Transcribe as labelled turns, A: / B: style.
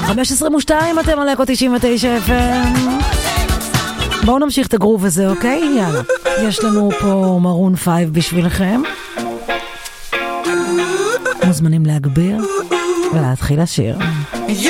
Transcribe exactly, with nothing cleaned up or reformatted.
A: חמש עשרה ושתיים אתם על אקו תשעים ותשע אף אם. בואו נמשיך את הגרוב הזה, אוקיי? יאללה. יש לנו פה מרון פייב בשבילכם. מוזמנים להגביר ולהתחיל לשיר.